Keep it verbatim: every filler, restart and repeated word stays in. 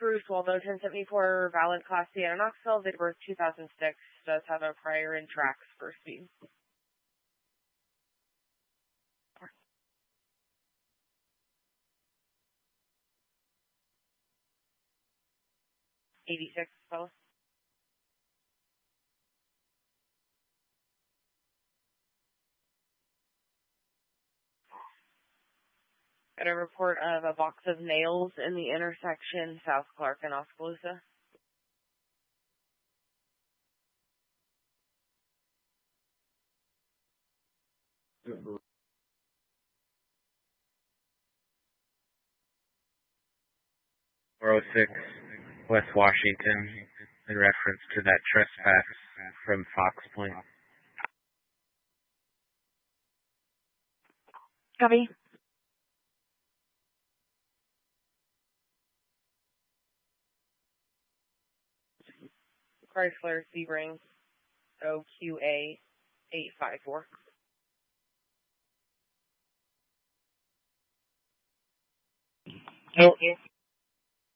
Bruce Waldo, ten seventy-four, valid Class C out of Knoxville, date of birth two thousand six, does have a prior in tracks for speed. eighty-six, fellas. Got a report of a box of nails in the intersection, South Clark and Oskaloosa. four oh six, West Washington, in reference to that trespass from Fox Point. Copy. Chrysler Sebring, O Q A eight five four. Okay.